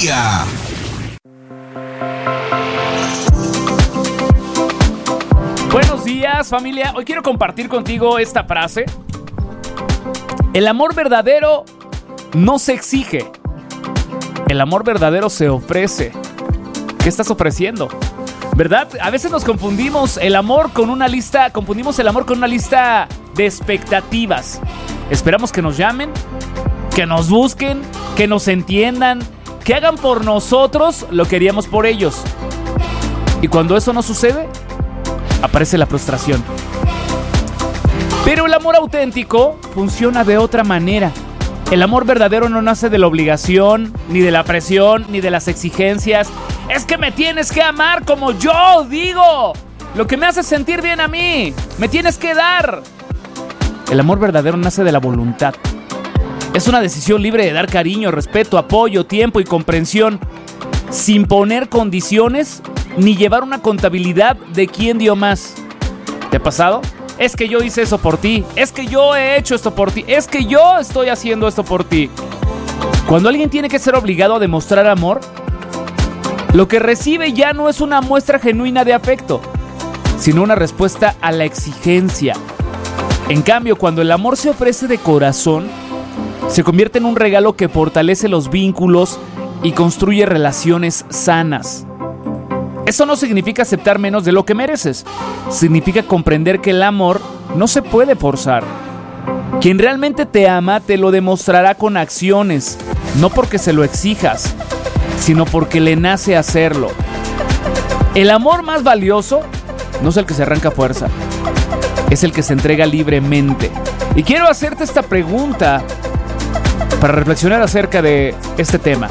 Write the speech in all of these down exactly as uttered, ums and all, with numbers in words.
día. Buenos días, familia. Hoy quiero compartir contigo esta frase. El amor verdadero no se exige. El amor verdadero se ofrece. ¿Qué estás ofreciendo? ¿Verdad? A veces nos confundimos el amor con una lista, confundimos el amor con una lista de expectativas. Esperamos que nos llamen, que nos busquen, que nos entiendan, que hagan por nosotros lo que haríamos por ellos. Y cuando eso no sucede, aparece la frustración. Pero el amor auténtico funciona de otra manera. El amor verdadero no nace de la obligación, ni de la presión, ni de las exigencias. Es que me tienes que amar como yo digo. Lo que me hace sentir bien a mí. Me tienes que dar. El amor verdadero nace de la voluntad. Es una decisión libre de dar cariño, respeto, apoyo, tiempo y comprensión, sin poner condiciones ni llevar una contabilidad de quién dio más. ¿Te ha pasado? Es que yo hice eso por ti. Es que yo he hecho esto por ti. Es que yo estoy haciendo esto por ti. Cuando alguien tiene que ser obligado a demostrar amor, lo que recibe ya no es una muestra genuina de afecto, sino una respuesta a la exigencia. En cambio, cuando el amor se ofrece de corazón, se convierte en un regalo que fortalece los vínculos y construye relaciones sanas. Eso no significa aceptar menos de lo que mereces. Significa comprender que el amor no se puede forzar. Quien realmente te ama te lo demostrará con acciones, no porque se lo exijas, sino porque le nace hacerlo. El amor más valioso no es el que se arranca a fuerza, es el que se entrega libremente. Y quiero hacerte esta pregunta para reflexionar acerca de este tema.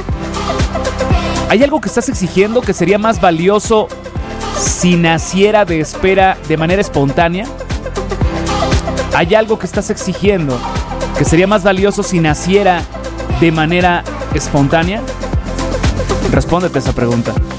¿Hay algo que estás exigiendo que sería más valioso si naciera de espera de manera espontánea? ¿Hay algo que estás exigiendo que sería más valioso si naciera de manera espontánea? Respóndete esa pregunta.